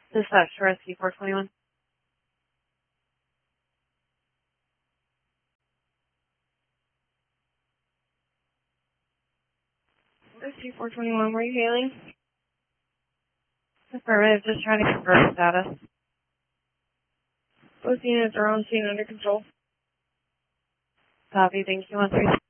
Dispatch to Rescue 421. Rescue 421, were you hailing? Affirmative, just trying to confirm status. Both units are on scene under control. Copy, thank you, 1-3.